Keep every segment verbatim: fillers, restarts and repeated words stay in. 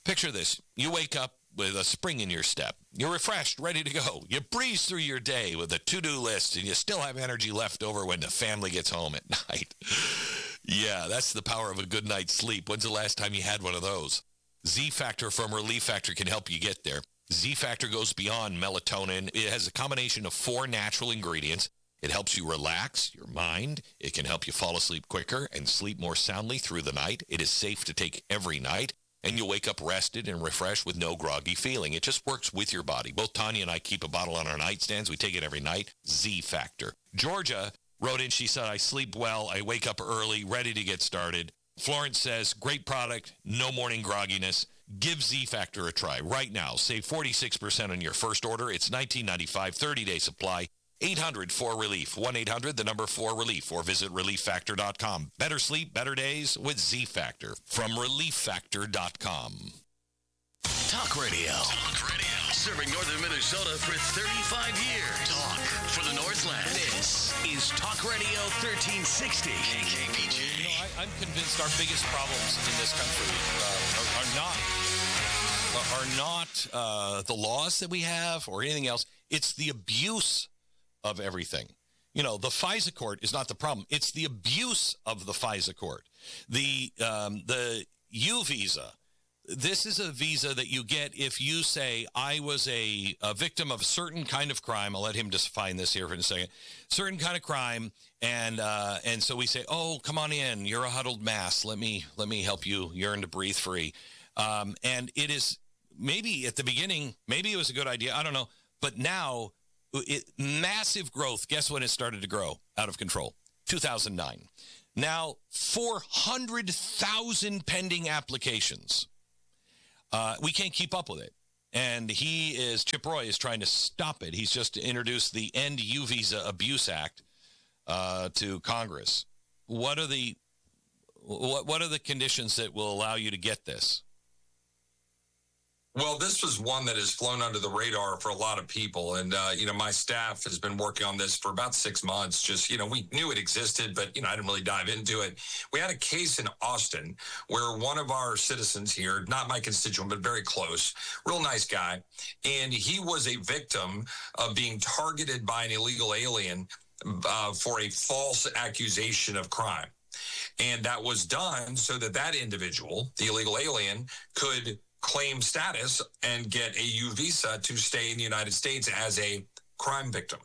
Picture this. You wake up with a spring in your step. You're refreshed, ready to go. You breeze through your day with a to-do list, and you still have energy left over when the family gets home at night. Yeah, that's the power of a good night's sleep. When's the last time you had one of those? Z-Factor from Relief Factor can help you get there. Z-Factor goes beyond melatonin. It has a combination of four natural ingredients. It helps you relax your mind. It can help you fall asleep quicker and sleep more soundly through the night. It is safe to take every night, and you'll wake up rested and refreshed with no groggy feeling. It just works with your body. Both Tanya and I keep a bottle on our nightstands. We take it every night. Z-Factor. Georgia wrote in, she said, I sleep well. I wake up early, ready to get started. Florence says, great product, no morning grogginess. Give Z-Factor a try right now. Save forty-six percent on your first order. It's nineteen ninety-five, thirty-day supply. eight hundred four relief, one eight hundred, the number four relief, or visit relief factor dot com. Better sleep, better days with Z-Factor from relief factor dot com. Talk radio. Talk radio. Serving northern Minnesota for thirty-five years. Talk for the Northland. This is Talk Radio thirteen sixty. K K B J. You know, I, I'm convinced our biggest problems in this country uh, are, are not are not uh, the laws that we have or anything else. It's the abuse of everything. You know, the FISA court is not the problem. It's the abuse of the FISA court. The um, the U visa. This is a visa that you get if you say, I was a, a victim of a certain kind of crime. I'll let him define this here for a second. Certain kind of crime. And uh, and so we say, oh, come on in. You're a huddled mass. Let me let me help you yearn to breathe free. Um, and it is maybe at the beginning, maybe it was a good idea. I don't know. But now, it, massive growth. Guess when it started to grow out of control? two thousand nine. Now, four hundred thousand pending applications. Uh, we can't keep up with it. And he is, Chip Roy is trying to stop it. He's just introduced the End U Visa Abuse Act uh, to Congress. What are the what, what are the conditions that will allow you to get this? Well, this was one that has flown under the radar for a lot of people. And, uh, you know, my staff has been working on this for about six months. Just, you know, we knew it existed, but, you know, I didn't really dive into it. We had a case in Austin where one of our citizens here, not my constituent, but very close, real nice guy, and he was a victim of being targeted by an illegal alien uh, for a false accusation of crime. And that was done so that that individual, the illegal alien, could claim status and get a U visa to stay in the United States as a crime victim.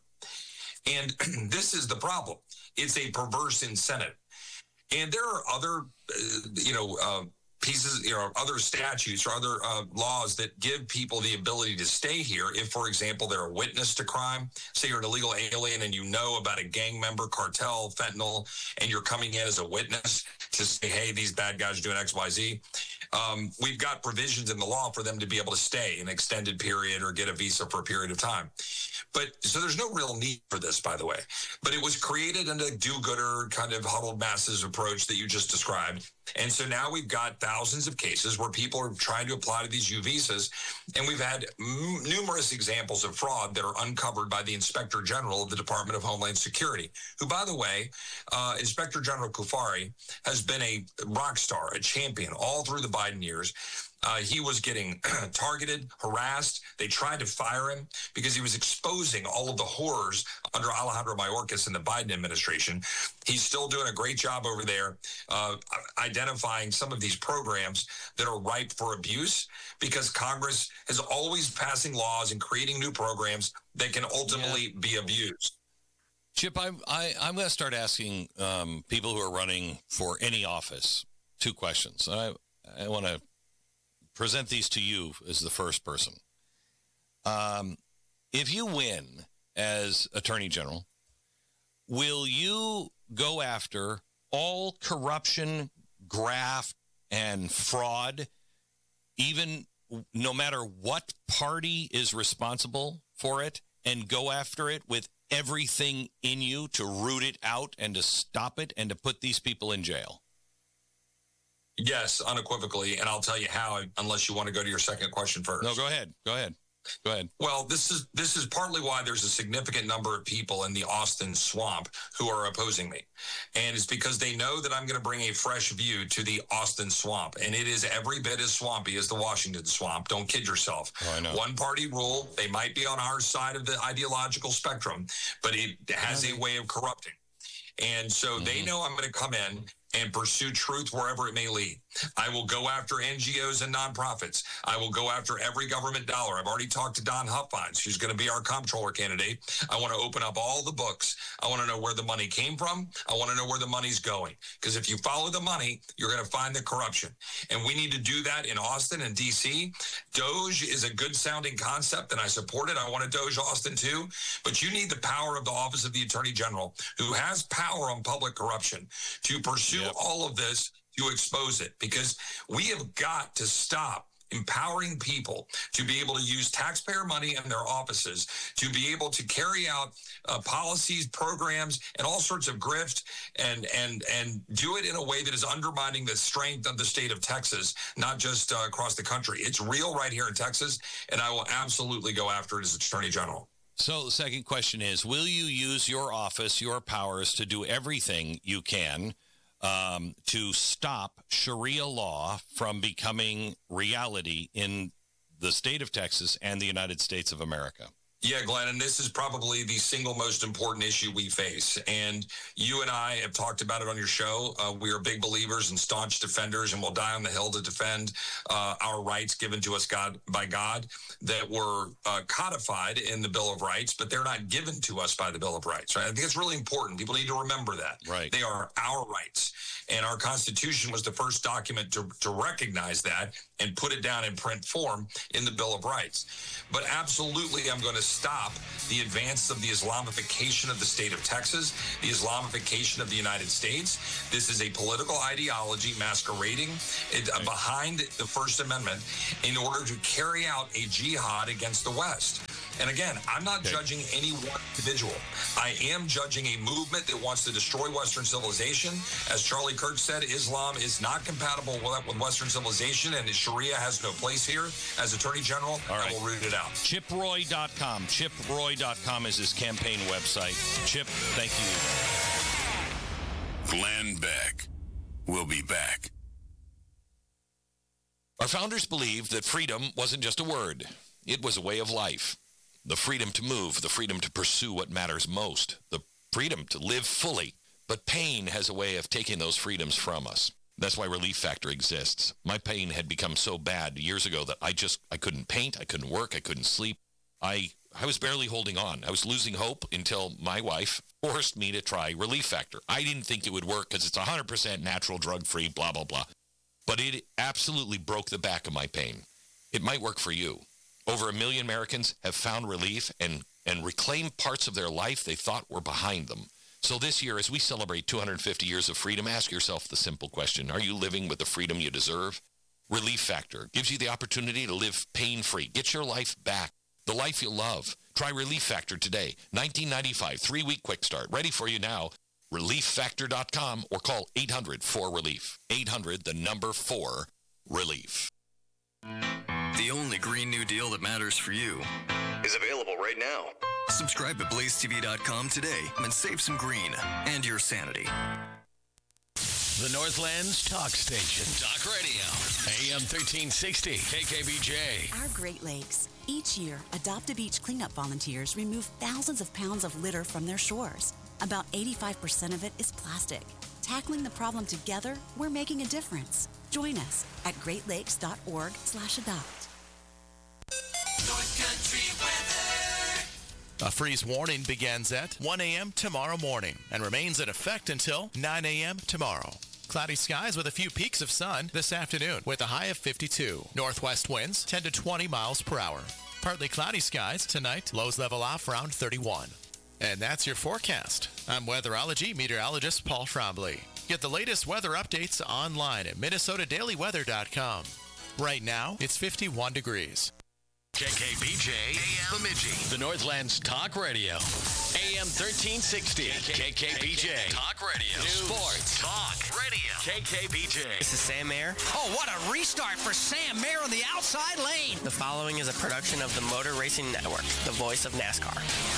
And this is the problem. It's a perverse incentive. And there are other, uh, you know, uh, pieces, you know, other statutes or other uh, laws that give people the ability to stay here if, for example, they're a witness to crime. Say you're an illegal alien and you know about a gang member, cartel, fentanyl, and you're coming in as a witness to say, hey, these bad guys are doing X, Y, Z. Um, we've got provisions in the law for them to be able to stay an extended period or get a visa for a period of time. But so there's no real need for this, by the way. But it was created under a do-gooder kind of huddled masses approach that you just described. And so now we've got thousands of cases where people are trying to apply to these U visas. And we've had m- numerous examples of fraud that are uncovered by the Inspector General of the Department of Homeland Security, who, by the way, uh, Inspector General Kufari has been a rock star, a champion all through the Biden years. Uh, he was getting targeted, harassed. They tried to fire him because he was exposing all of the horrors under Alejandro Mayorkas in the Biden administration. He's still doing a great job over there uh, identifying some of these programs that are ripe for abuse because Congress is always passing laws and creating new programs that can ultimately yeah. be abused. Chip, I'm, I, I'm going to start asking um, people who are running for any office two questions. I, I want to present these to you as the first person. Um, if you win as Attorney General, will you go after all corruption, graft, and fraud, even no matter what party is responsible for it, and go after it with everything in you to root it out and to stop it and to put these people in jail? Yes, unequivocally, and I'll tell you how, unless you want to go to your second question first. No, go ahead. Go ahead. Go ahead. Well, this is this is partly why there's a significant number of people in the Austin swamp who are opposing me. And it's because they know that I'm going to bring a fresh view to the Austin swamp. And it is every bit as swampy as the Washington swamp. Don't kid yourself. Oh, I know. One party rule. They might be on our side of the ideological spectrum, but it has a way of corrupting. And so mm-hmm. they know I'm going to come in and pursue truth wherever it may lead. I will go after N G Os and nonprofits. I will go after every government dollar. I've already talked to Don Huffines, who's going to be our comptroller candidate. I want to open up all the books. I want to know where the money came from. I want to know where the money's going. Because if you follow the money, you're going to find the corruption. And we need to do that in Austin and D C. Doge is a good sounding concept, and I support it. I want to Doge Austin too. But you need the power of the Office of the Attorney General, who has power on public corruption, to pursue yep. all of this, to expose it, because we have got to stop empowering people to be able to use taxpayer money in their offices to be able to carry out uh, policies, programs, and all sorts of grift and and and do it in a way that is undermining the strength of the state of Texas, not just uh, across the country. It's real right here in Texas, and I will absolutely go after it as Attorney General. So the second question is, will you use your office, your powers to do everything you can Um, to stop Sharia law from becoming reality in the state of Texas and the United States of America? Yeah, Glenn, and this is probably the single most important issue we face. And you and I have talked about it on your show. Uh, we are big believers and staunch defenders, and we'll die on the hill to defend uh, our rights given to us God by God that were uh, codified in the Bill of Rights, but they're not given to us by the Bill of Rights, right? I think it's really important. People need to remember that. Right. They are our rights. And our Constitution was the first document to, to recognize that and put it down in print form in the Bill of Rights. But absolutely, I'm going to stop the advance of the Islamification of the state of Texas, the Islamification of the United States. This is a political ideology masquerading it, uh, behind the First Amendment in order to carry out a jihad against the West. And again, I'm not okay. judging any one individual. I am judging a movement that wants to destroy Western civilization. As Charlie Kirk said, Islam is not compatible with, with Western civilization, and Sharia has no place here. As Attorney General, All right. I will root it out. Chip Roy dot com. Chip Roy dot com is his campaign website. Chip, thank you. Glenn Beck. We'll be back. Our founders believed that freedom wasn't just a word. It was a way of life. The freedom to move, the freedom to pursue what matters most, the freedom to live fully. But pain has a way of taking those freedoms from us. That's why Relief Factor exists. My pain had become so bad years ago that I just, I couldn't paint, I couldn't work, I couldn't sleep. I, I was barely holding on. I was losing hope until my wife forced me to try Relief Factor. I didn't think it would work because it's one hundred percent natural, drug-free, blah, blah, blah. But it absolutely broke the back of my pain. It might work for you. Over a million Americans have found relief and, and reclaimed parts of their life they thought were behind them. So this year, as we celebrate two hundred fifty years of freedom, ask yourself the simple question: are you living with the freedom you deserve? Relief Factor gives you the opportunity to live pain-free. Get your life back, the life you love. Try Relief Factor today. nineteen ninety-five, three-week quick start. Ready for you now. relief factor dot com or call eight hundred four relief. eight hundred, the number four, relief. The only Green New Deal that matters for you is available right now. Subscribe to blaze t v dot com today and save some green and your sanity. The Northland's talk station. Talk Radio. A M thirteen sixty. K K B J. Our Great Lakes. Each year, Adopt-A-Beach cleanup volunteers remove thousands of pounds of litter from their shores. About eighty-five percent of it is plastic. Tackling the problem together, we're making a difference. Join us at great lakes dot org slash adopt. North Country weather. A freeze warning begins at one a.m. tomorrow morning and remains in effect until nine a.m. tomorrow. Cloudy skies with a few peaks of sun this afternoon with a high of fifty-two. Northwest winds ten to twenty miles per hour. Partly cloudy skies tonight, lows level off around thirty-one. And that's your forecast. I'm weatherology meteorologist Paul Trombley. Get the latest weather updates online at minnesota daily weather dot com. Right now, it's fifty-one degrees. K K B J, A M Bemidji, the Northland's talk radio. A A M thirteen sixty. K K B J. Talk Radio. News. Sports. Talk Radio. K K B J. This is Sam Mayer. Oh, what a restart for Sam Mayer on the outside lane. The following is a production of the Motor Racing Network, the voice of NASCAR.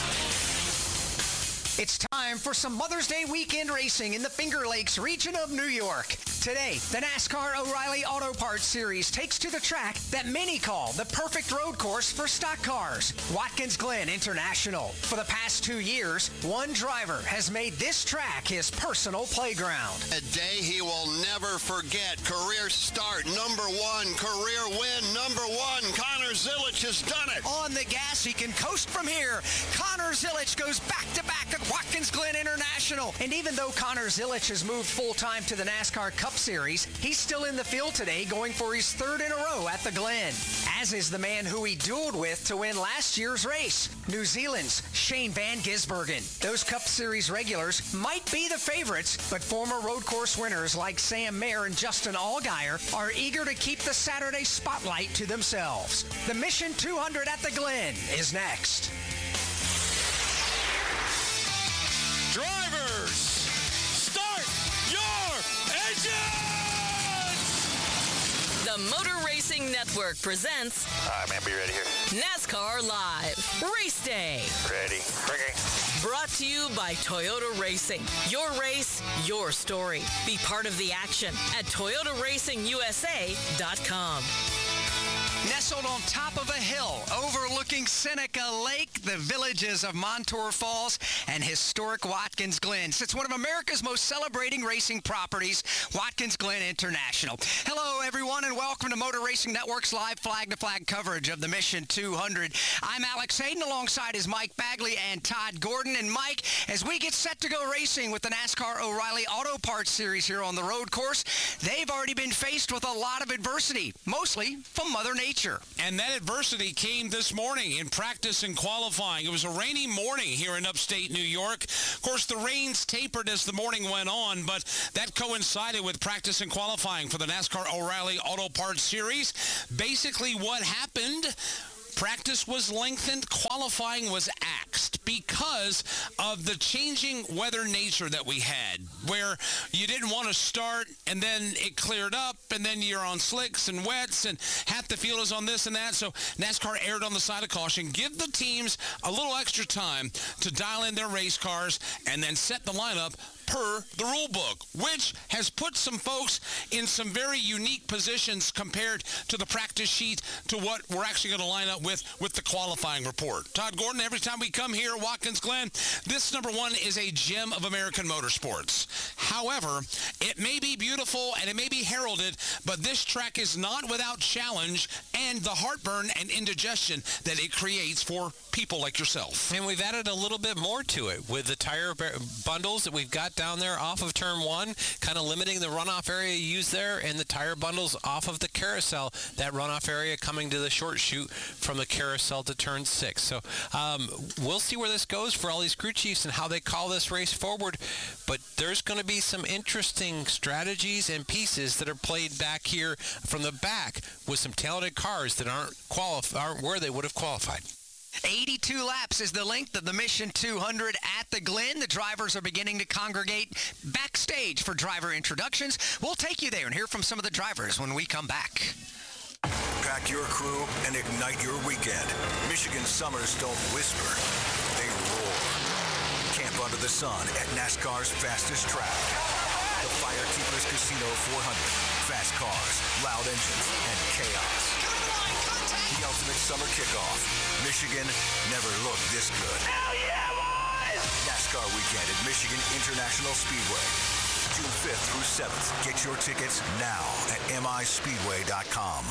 It's time for some Mother's Day weekend racing in the Finger Lakes region of New York. Today, the NASCAR O'Reilly Auto Parts Series takes to the track that many call the perfect road course for stock cars, Watkins Glen International. For the past two years, one driver has made this track his personal playground. A day he will never forget. Career start, number one. Career win, number one. Connor Zilisch has done it. On the gas, he can coast from here. Connor Zilisch goes back-to-back at Watkins Glen International. And even though Connor Zilisch has moved full-time to the NASCAR Cup Series, he's still in the field today going for his third in a row at the Glen, as is the man who he dueled with to win last year's race, New Zealand's Shane Van Gisbergen. Those Cup Series regulars might be the favorites, but former road course winners like Sam Mayer and Justin Allgaier are eager to keep the Saturday spotlight to themselves. The Mission two hundred at the Glen is next. Drivers, start your engines! The Motor Racing Network presents... All right, man, be ready here. NASCAR Live, Race Day. Ready. Ready. Brought to you by Toyota Racing. Your race, your story. Be part of the action at Toyota Racing U S A dot com. Nestled on top of a hill overlooking Seneca Lake, the villages of Montour Falls, and historic Watkins Glen sits one of America's most celebrating racing properties, Watkins Glen International. Hello, everyone, and welcome to Motor Racing Network's live flag-to-flag coverage of the Mission two hundred. I'm Alex Hayden, alongside is Mike Bagley and Todd Gordon. And Mike, as we get set to go racing with the NASCAR O'Reilly Auto Parts Series here on the road course, they've already been faced with a lot of adversity, mostly from Mother Nature. And that adversity came this morning in practice and qualifying. It was a rainy morning here in upstate New York. Of course, the rains tapered as the morning went on, but that coincided with practice and qualifying for the NASCAR O'Reilly Auto Parts Series. Basically, what happened... Practice was lengthened, qualifying was axed because of the changing weather nature that we had, where you didn't want to start and then it cleared up and then you're on slicks and wets and half the field is on this and that. So NASCAR erred on the side of caution. Give the teams a little extra time to dial in their race cars and then set the lineup per the rule book, which has put some folks in some very unique positions compared to the practice sheet to what we're actually going to line up with with the qualifying report. Todd Gordon, every time we come here, Watkins Glen, this, number one, is a gem of American motorsports. However, it may be beautiful and it may be heralded, but this track is not without challenge and the heartburn and indigestion that it creates for people like yourself. And we've added a little bit more to it with the tire bundles that we've got down there off of turn one, kind of limiting the runoff area used there, and the tire bundles off of the carousel, that runoff area coming to the short chute from the carousel to turn six. So um, we'll see where this goes for all these crew chiefs and how they call this race forward, but there's going to be some interesting strategies and pieces that are played back here from the back with some talented cars that aren't qualif- aren't where they would have qualified. eighty-two laps is the length of the Mission two hundred at the Glen. The drivers are beginning to congregate backstage for driver introductions. We'll take you there and hear from some of the drivers when we come back. Pack your crew and ignite your weekend. Michigan summers don't whisper, they roar. Camp under the sun at NASCAR's fastest track. The Firekeepers Casino four hundred. Fast cars, loud engines, and chaos. The ultimate summer kickoff. Michigan never looked this good. Hell yeah, boys! NASCAR weekend at Michigan International Speedway. June fifth through seventh. Get your tickets now at M I speedway dot com.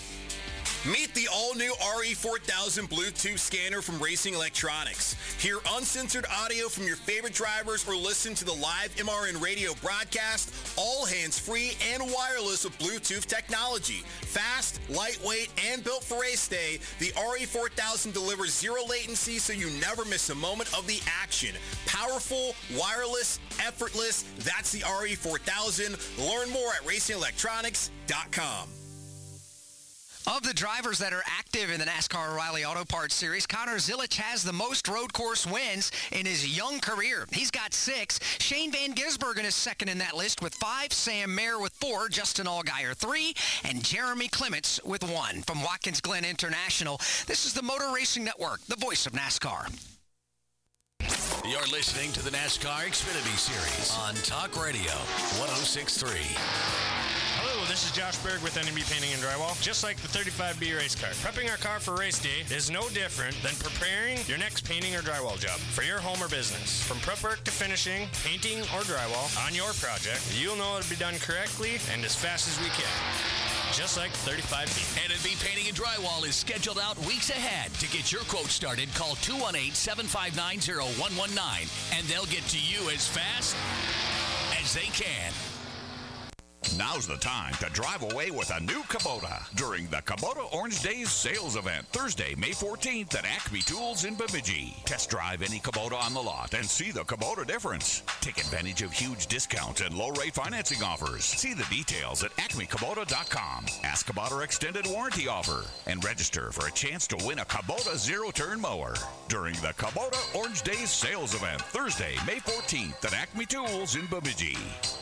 Meet the all-new R E four thousand Bluetooth scanner from Racing Electronics. Hear uncensored audio from your favorite drivers or listen to the live M R N radio broadcast, all hands-free and wireless with Bluetooth technology. Fast, lightweight, and built for race day, the R E four thousand delivers zero latency so you never miss a moment of the action. Powerful, wireless, effortless, that's the R E four thousand. Learn more at racing electronics dot com. Of the drivers that are active in the NASCAR O'Reilly Auto Parts Series, Connor Zilisch has the most road course wins in his young career. He's got six. Shane Van Gisbergen is second in that list with five. Sam Mayer with four. Justin Allgaier three. And Jeremy Clements with one. From Watkins Glen International, this is the Motor Racing Network, the voice of NASCAR. You're listening to the NASCAR Xfinity Series on Talk Radio one oh six point three. Hello, this is Josh Berg with N M B Painting and Drywall. Just like the thirty-five B race car, prepping our car for race day is no different than preparing your next painting or drywall job for your home or business. From prep work to finishing, painting or drywall on your project, you'll know it'll be done correctly and as fast as we can. Just like thirty-five B. N M B Painting and Drywall is scheduled out weeks ahead. To get your quote started, call two one eight, seven five nine, zero one one nine, and they'll get to you as fast as they can. Now's the time to drive away with a new Kubota during the Kubota Orange Days sales event, Thursday, May fourteenth at Acme Tools in Bemidji. Test drive any Kubota on the lot and see the Kubota difference. Take advantage of huge discounts and low-rate financing offers. See the details at acme kubota dot com. Ask about our extended warranty offer and register for a chance to win a Kubota zero-turn mower during the Kubota Orange Days sales event, Thursday, May fourteenth at Acme Tools in Bemidji.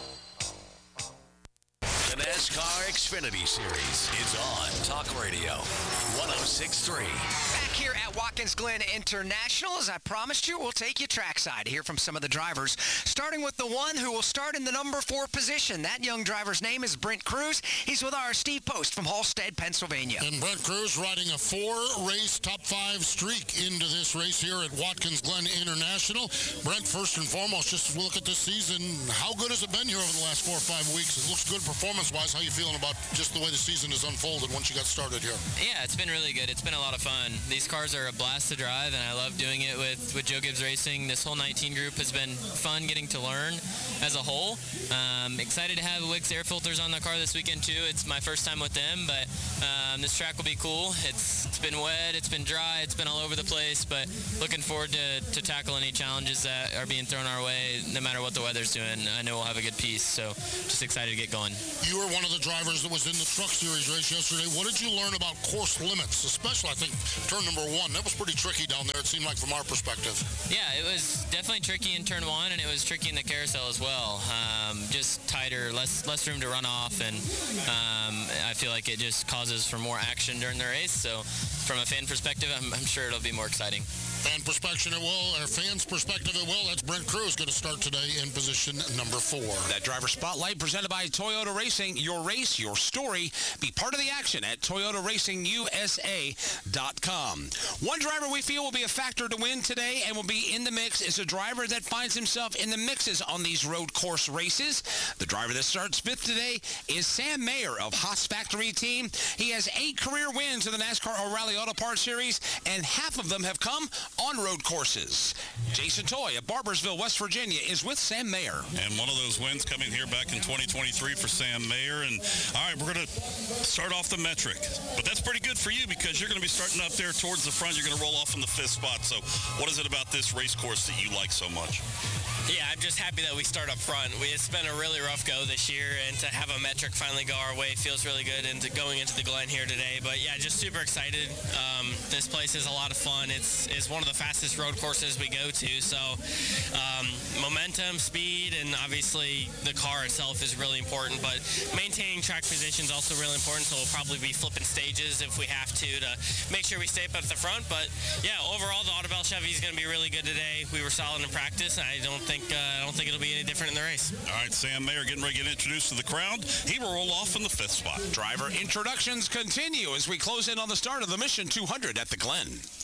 The NASCAR Xfinity Series is on Talk Radio one oh six point three. Back here at Watkins Glen International, as I promised you, we'll take you trackside to hear from some of the drivers, starting with the one who will start in the number four position. That young driver's name is Brent Cruz. He's with our Steve Post from Halstead, Pennsylvania. And Brent Cruz riding a four-race top five streak into this race here at Watkins Glen International. Brent, first and foremost, just look at this season. How good has it been here over the last four or five weeks? It looks good performance-wise. How you feeling about just the way the season has unfolded once you got started here? Yeah, it's been really good. It's been a lot of fun. These cars are a blast to drive, and I love doing it with, with Joe Gibbs Racing. This whole nineteen group has been fun getting to learn as a whole. Um, excited to have Wix air filters on the car this weekend, too. It's my first time with them, but um, this track will be cool. It's It's been wet, it's been dry, it's been all over the place, but looking forward to, to tackle any challenges that are being thrown our way, no matter what the weather's doing. I know we'll have a good piece, so just excited to get going. You were one of the drivers that was in the Truck Series race yesterday. What did you learn about course limits, especially, I think, turn number one? That was pretty tricky down there, it seemed like, from our perspective. Yeah, it was definitely tricky in turn one, and it was tricky in the carousel as well. Um, just tighter, less less room to run off, and um, I feel like it just causes for more action during the race. So from a fan perspective, I'm, I'm sure it'll be more exciting. Fan perspective it will, or fans' perspective it will. That's Brent Cruz going to start today in position number four. That driver spotlight presented by Toyota Racing. Your race, your story. Be part of the action at Toyota Racing U S A dot com. One driver we feel will be a factor to win today and will be in the mix is a driver that finds himself in the mixes on these road course races. The driver that starts fifth today is Sam Mayer of Haas Factory Team. He has eight career wins in the NASCAR O'Reilly Auto Parts Series, and half of them have come on road courses. Jason Toy of Barbersville, West Virginia, is with Sam Mayer. And one of those wins coming here back in twenty twenty-three for Sam Mayer. And all right, we're going to start off the metric. But that's pretty good for you because you're going to be starting up there towards the front. You're going to roll off in the fifth spot. So what is it about this race course that you like so much? Yeah, I'm just happy that we start up front. We, it's been a really rough go this year, and to have a metric finally go our way feels really good, and to going into the Glen here today. But yeah, just super excited. Um, this place is a lot of fun. It's, it's one of the fastest road courses we go to, so um, momentum, speed, and obviously the car itself is really important, but maintaining track position is also really important, so we'll probably be flipping stages if we have to to make sure we stay up at the front. But yeah, overall, the Audubell Chevy is going to be really good today. We were solid in practice, and I don't think Uh, I don't think it'll be any different in the race. All right, Sam Mayer getting ready to get introduced to the crowd. He will roll off in the fifth spot. Driver introductions continue as we close in on the start of the Mission two hundred at the Glen.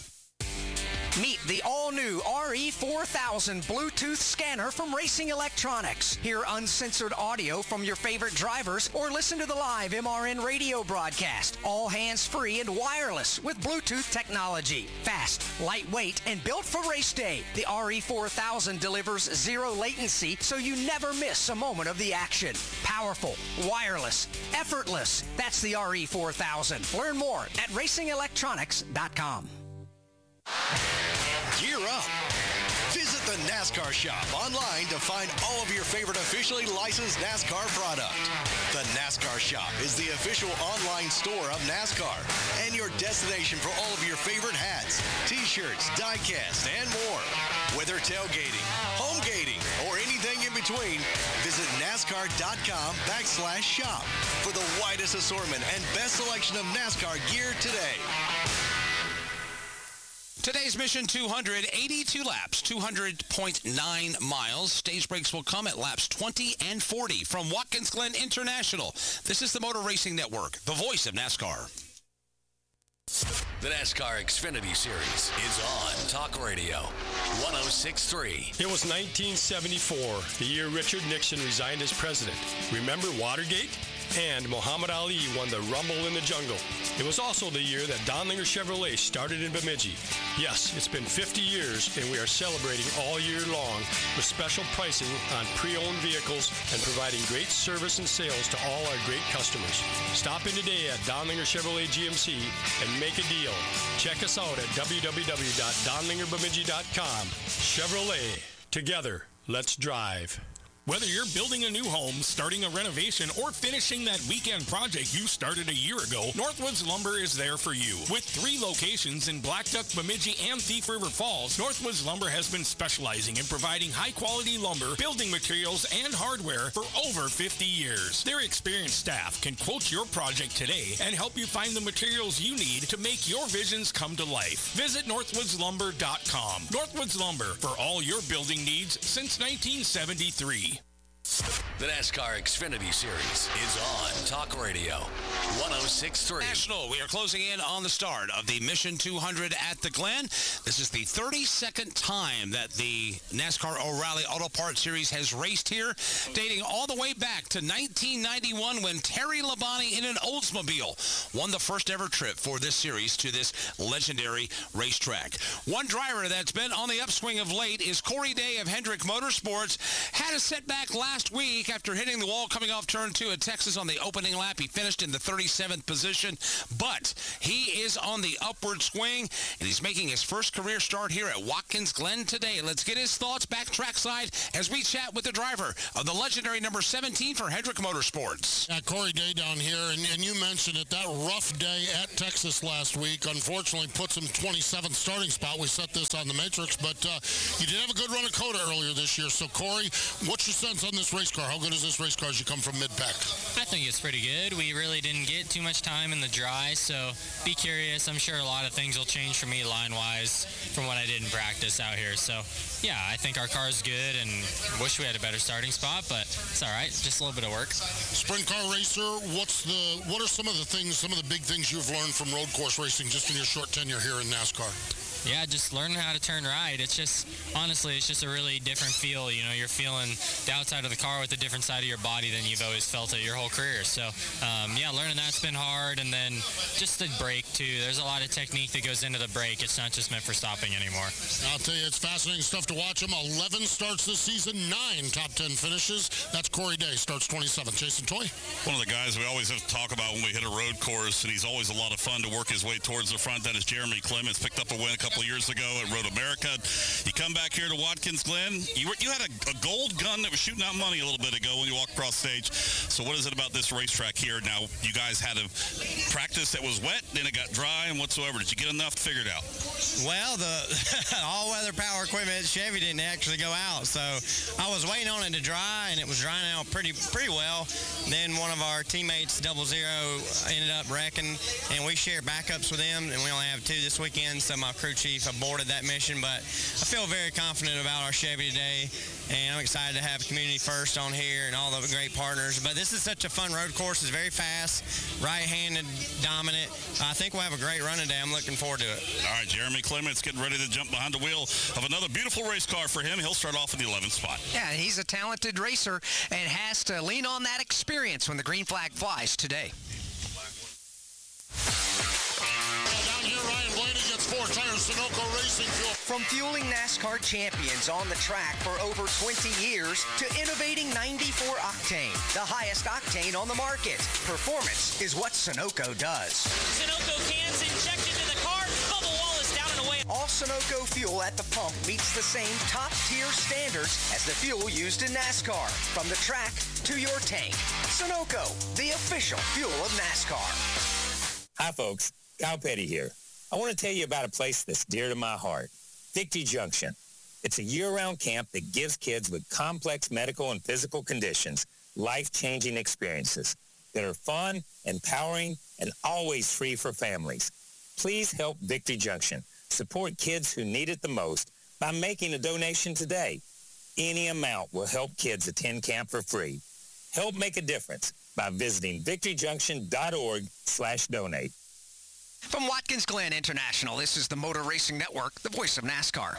Meet the all-new R E four thousand Bluetooth scanner from Racing Electronics. Hear uncensored audio from your favorite drivers or listen to the live M R N radio broadcast. All hands-free and wireless with Bluetooth technology. Fast, lightweight, and built for race day. The R E four thousand delivers zero latency so you never miss a moment of the action. Powerful, wireless, effortless. That's the R E four thousand. Learn more at racing electronics dot com. Gear up. Visit the NASCAR shop online to find all of your favorite officially licensed NASCAR product. The NASCAR Shop is the official online store of NASCAR and your destination for all of your favorite hats, t-shirts, die-cast, and more. Whether tailgating, homegating, or anything in between, visit NASCAR.com backslash shop for the widest assortment and best selection of NASCAR gear today. Today's Mission two hundred, eighty-two laps, two hundred point nine miles. Stage breaks will come at laps twenty and forty from Watkins Glen International. This is the Motor Racing Network, the voice of NASCAR. The NASCAR Xfinity Series is on Talk Radio one oh six point three. It was nineteen seventy-four, the year Richard Nixon resigned as president. Remember Watergate? And Muhammad Ali won the Rumble in the Jungle. It was also the year that Donlinger Chevrolet started in Bemidji. Yes, it's been fifty years, and we are celebrating all year long with special pricing on pre-owned vehicles and providing great service and sales to all our great customers. Stop in today at Donlinger Chevrolet G M C and make a deal. Check us out at w w w dot donlinger bemidji dot com. Chevrolet. Together, let's drive. Whether you're building a new home, starting a renovation, or finishing that weekend project you started a year ago, Northwoods Lumber is there for you. With three locations in Black Duck, Bemidji, and Thief River Falls, Northwoods Lumber has been specializing in providing high-quality lumber, building materials, and hardware for over fifty years. Their experienced staff can quote your project today and help you find the materials you need to make your visions come to life. Visit northwoods lumber dot com. Northwoods Lumber, for all your building needs since nineteen seventy-three. The NASCAR Xfinity Series is on Talk Radio one oh six point three. National, we are closing in on the start of the Mission two hundred at the Glen. This is the thirty-second time that the NASCAR O'Reilly Auto Parts Series has raced here, dating all the way back to nineteen ninety-one when Terry Labonte in an Oldsmobile won the first ever trip for this series to this legendary racetrack. One driver that's been on the upswing of late is Corey Day of Hendrick Motorsports. Had a setback last Last week after hitting the wall coming off turn two at Texas on the opening lap. He finished in the thirty-seventh position, but he is on the upward swing, and he's making his first career start here at Watkins Glen today. Let's get his thoughts back trackside as we chat with the driver of the legendary number seventeen for Hendrick Motorsports. Yeah, Corey Day down here, and, and you mentioned it, that rough day at Texas last week unfortunately puts him twenty-seventh starting spot. We set this on the Matrix, but uh, you did have a good run of COTA earlier this year. So, Corey, what's your sense on this race car? How good is this race car as you come from mid-pack? I think it's pretty good. We really didn't get too much time in the dry, so be curious. I'm sure a lot of things will change for me line-wise from what I did in practice out here. So, yeah, I think our car is good and wish we had a better starting spot, but it's all right. Just a little bit of work. Sprint car racer, what's the what are some of the things, some of the big things you've learned from road course racing just in your short tenure here in NASCAR? Yeah, just learning how to turn right. It's just, honestly, it's just a really different feel. You know, you're feeling the outside of the car with a different side of your body than you've always felt it your whole career. So, um, yeah, learning that's been hard. And then just the brake, too. There's a lot of technique that goes into the brake. It's not just meant for stopping anymore. I'll tell you, it's fascinating stuff to watch him. eleven starts this season, nine top ten finishes. That's Corey Day, starts twenty-seventh. Jason Toy? One of the guys we always have to talk about when we hit a road course, and he's always a lot of fun to work his way towards the front. That is Jeremy Clements. Picked up a win a couple of years ago at Road America. You come back here to Watkins Glen. You were, you had a, a gold gun that was shooting out money a little bit ago when you walked across stage. So what is it about this racetrack here? Now, you guys had a practice that was wet, then it got dry and whatsoever. Did you get enough to figure it out? Well, the all-weather power equipment at Chevy didn't actually go out, so I was waiting on it to dry, and it was drying out pretty pretty well. Then one of our teammates, Double Zero, ended up wrecking, and we share backups with them, and we only have two this weekend, so my crew chief aborted that mission, but I feel very confident about our Chevy today, and I'm excited to have Community First on here and all the great partners. But this is such a fun road course. It's very fast, right-handed, dominant. I think we'll have a great run today. I'm looking forward to it. All right, Jeremy Clements getting ready to jump behind the wheel of another beautiful race car for him. He'll start off in the eleventh spot. Yeah, he's a talented racer and has to lean on that experience when the green flag flies today. Four tires, Sunoco Racing Fuel. From fueling NASCAR champions on the track for over twenty years to innovating ninety-four octane, the highest octane on the market. Performance is what Sunoco does. Sunoco cans injected to the car. Bubba Wallace down and away. Also Sunoco fuel at the pump meets the same top-tier standards as the fuel used in NASCAR. From the track to your tank, Sunoco, the official fuel of NASCAR. Hi, folks. Kyle Petty here. I want to tell you about a place that's dear to my heart, Victory Junction. It's a year-round camp that gives kids with complex medical and physical conditions life-changing experiences that are fun, empowering, and always free for families. Please help Victory Junction support kids who need it the most by making a donation today. Any amount will help kids attend camp for free. Help make a difference by visiting victoryjunction.org slash donate. From Watkins Glen International, this is the Motor Racing Network, the voice of NASCAR.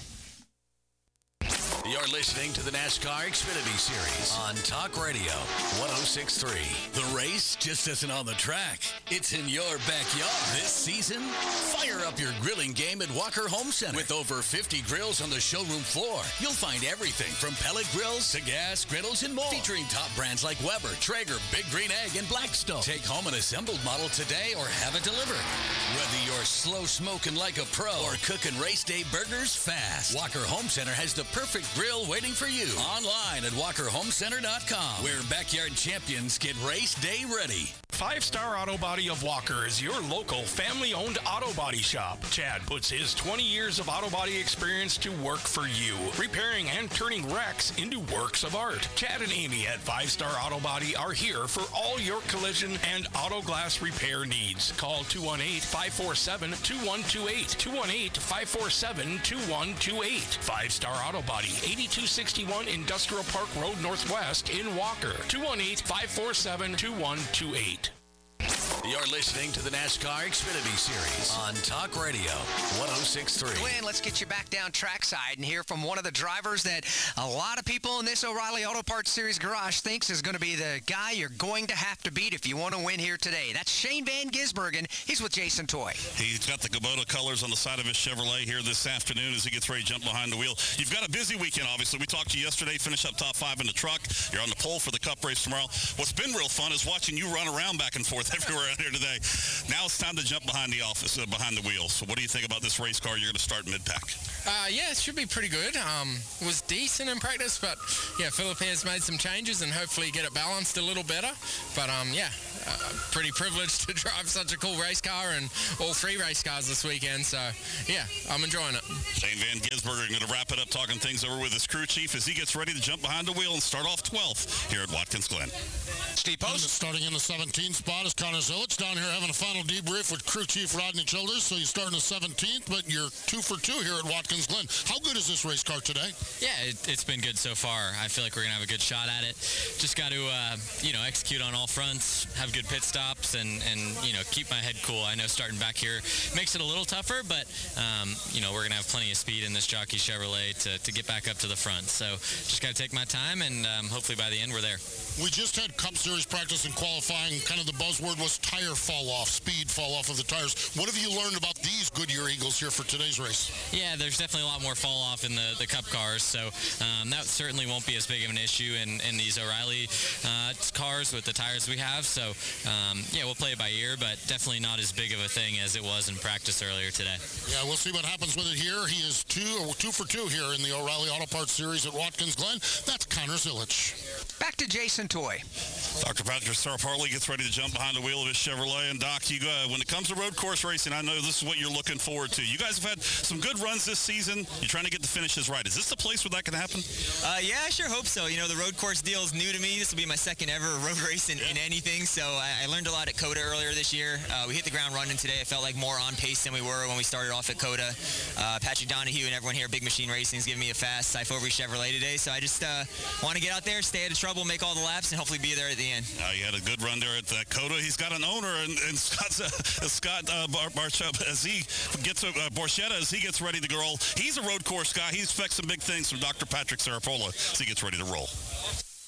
You're listening to the NASCAR Xfinity Series on Talk Radio one oh six point three. The race just isn't on the track. It's in your backyard. This season, fire up your grilling game at Walker Home Center. With over fifty grills on the showroom floor, you'll find everything from pellet grills to gas griddles and more. Featuring top brands like Weber, Traeger, Big Green Egg, and Blackstone. Take home an assembled model today or have it delivered. Whether you're slow smoking like a pro or cooking race day burgers fast, Walker Home Center has the perfect grill waiting for you. Online at walker home center dot com, where backyard champions get race day ready. Five Star Auto Body of Walker is your local family-owned auto body shop. Chad puts his twenty years of auto body experience to work for you, repairing and turning wrecks into works of art. Chad and Amy at Five Star Auto Body are here for all your collision and auto glass repair needs. Call two one eight, five four seven, two one two eight, two one eight, five four seven, two one two eight. Five Star Auto Body, eighty-two sixty-one Industrial Park Road Northwest in Walker. two one eight, five four seven, two one two eight. You're listening to the NASCAR Xfinity Series on Talk Radio one oh six point three. Glenn, let's get you back down trackside and hear from one of the drivers that a lot of people in this O'Reilly Auto Parts Series garage thinks is going to be the guy you're going to have to beat if you want to win here today. That's Shane Van Gisbergen. He's with Jason Toy. He's got the Kubota colors on the side of his Chevrolet here this afternoon as he gets ready to jump behind the wheel. You've got a busy weekend, obviously. We talked to you yesterday, finish up top five in the truck. You're on the pole for the Cup race tomorrow. What's been real fun is watching you run around back and forth everywhere out here today. Now it's time to jump behind the office, uh, behind the wheel. So what do you think about this race car you're going to start mid-pack? Uh, yeah, it should be pretty good. Um, it was decent in practice, but yeah, Philip has made some changes and hopefully get it balanced a little better. But um, yeah, uh, pretty privileged to drive such a cool race car and all three race cars this weekend. So yeah, I'm enjoying it. Shane Van Gisbergen going to wrap it up, talking things over with his crew chief as he gets ready to jump behind the wheel and start off twelfth here at Watkins Glen. Steve Post. Starting in the seventeenth spot is Connor Zilic down here having a final debrief with crew chief Rodney Childers. So you start in the seventeenth, but you're two for two here at Watkins Glen. How good is this race car today? Yeah, it, it's been good so far. I feel like we're going to have a good shot at it. Just got to, uh, you know, execute on all fronts, have good pit stops, and, and, you know, keep my head cool. I know starting back here makes it a little tougher, but, um, you know, we're going to have plenty of speed in this jockey Chevrolet to, to get back up to the front. So just got to take my time, and um, hopefully by the end we're there. We just had Cup Series practice and qualifying. Kind of the buzzword was tire fall off, speed fall off of the tires. What have you learned about these Goodyear Eagles here for today's race? Yeah, there's definitely a lot more fall off in the, the Cup cars, so um, that certainly won't be as big of an issue in, in these O'Reilly uh, cars with the tires we have. So, um, yeah, we'll play it by ear, but definitely not as big of a thing as it was in practice earlier today. Yeah, we'll see what happens with it here. He is two, or two for two here in the O'Reilly Auto Parts Series at Watkins Glen. That's Connor Zilic. Back to Jason Toy. Doctor Patrick Sarparley gets ready to jump behind the wheel of his Chevrolet. And, Doc, you uh, when it comes to road course racing, I know this is what you're looking forward to. You guys have had some good runs this season. You're trying to get the finishes right. Is this the place where that can happen? Uh, yeah, I sure hope so. You know, the road course deal is new to me. This will be my second ever road race in, yeah. in anything. So I, I learned a lot at COTA earlier this year. Uh, we hit the ground running today. I felt like more on pace than we were when we started off at COTA. Uh, Patrick Donahue and everyone here at Big Machine Racing is giving me a fast Syfovre Chevrolet today. So I just uh, want to get out there, stay out of trouble, make all the laps, and hopefully be there at the end. Uh, he had a good run there at uh, COTA. He's got an owner, and, and Scott's, uh, Scott uh, Bar- Barchub, as he gets uh, Borchetta, as he gets ready to roll. He's a road course guy. He expects some big things from Doctor Patrick Sarapola as he gets ready to roll.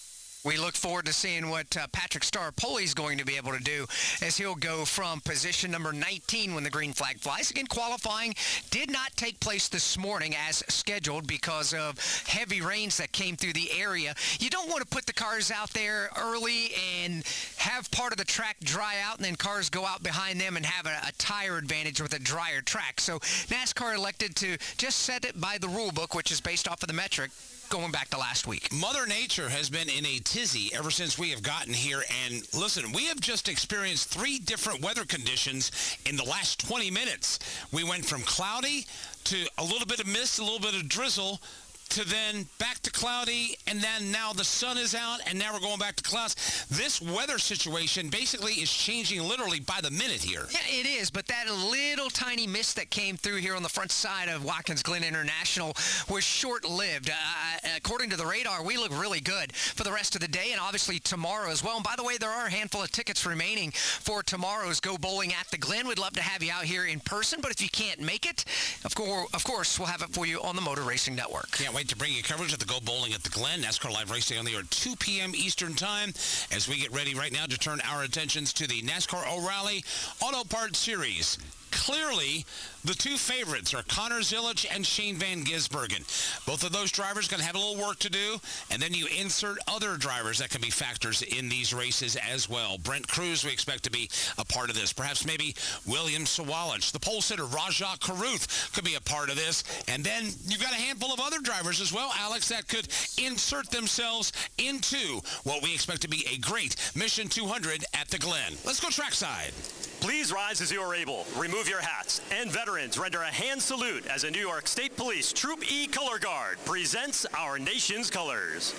We look forward to seeing what uh, Patrick Staropoli is going to be able to do as he'll go from position number nineteen when the green flag flies. Again, qualifying did not take place this morning as scheduled because of heavy rains that came through the area. You don't want to put the cars out there early and have part of the track dry out and then cars go out behind them and have a, a tire advantage with a drier track. So NASCAR elected to just set it by the rule book, which is based off of the metric going back to last week. Mother Nature has been in a tizzy ever since we have gotten here. And listen, we have just experienced three different weather conditions in the last twenty minutes. We went from cloudy to a little bit of mist, a little bit of drizzle, to then back to cloudy, and then now the sun is out, and now we're going back to clouds. This weather situation basically is changing literally by the minute here. Yeah, it is, but that little tiny mist that came through here on the front side of Watkins Glen International was short-lived. Uh, according to the radar, we look really good for the rest of the day and obviously tomorrow as well. And by the way, there are a handful of tickets remaining for tomorrow's Go Bowling at the Glen. We'd love to have you out here in person, but if you can't make it, of course, of course we'll have it for you on the Motor Racing Network. Can't wait to bring you coverage of the Go Bowling at the Glen. NASCAR Live Race Day on the air at two p.m. Eastern Time as we get ready right now to turn our attentions to the NASCAR O'Reilly Auto Parts Series. Clearly, the two favorites are Connor Zilisch and Shane Van Gisbergen. Both of those drivers going to have a little work to do, and then you insert other drivers that can be factors in these races as well. Brent Cruz, we expect to be a part of this. Perhaps maybe William Sawalich. The pole sitter, Rajah Caruth, could be a part of this. And then you've got a handful of other drivers as well, Alex, that could insert themselves into what we expect to be a great Mission two hundred at the Glen. Let's go trackside. Please rise as you are able. Remove your hats. And veterans, render a hand salute as a New York State Police Troop E Color Guard presents our nation's colors.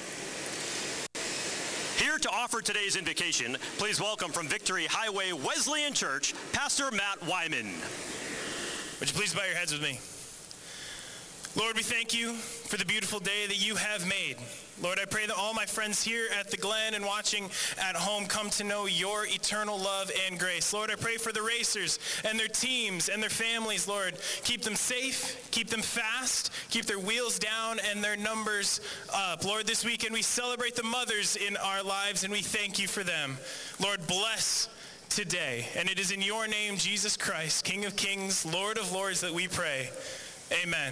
Here to offer today's invocation, please welcome from Victory Highway Wesleyan Church, Pastor Matt Wyman. Would you please bow your heads with me? Lord, we thank you for the beautiful day that you have made. Lord, I pray that all my friends here at the Glen and watching at home come to know your eternal love and grace. Lord, I pray for the racers and their teams and their families, Lord. Keep them safe, keep them fast, keep their wheels down and their numbers up. Lord, this weekend we celebrate the mothers in our lives and we thank you for them. Lord, bless today. And it is in your name, Jesus Christ, King of Kings, Lord of Lords, that we pray. Amen.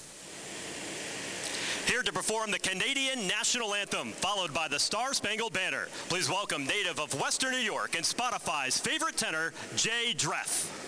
Here to perform the Canadian National Anthem, followed by the Star-Spangled Banner. Please welcome native of Western New York and Spotify's favorite tenor, Jay Dreff.